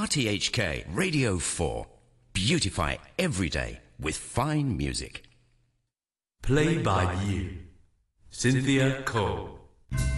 RTHK Radio 4. Beautify every day with fine music. Play by You. Cynthia Cole.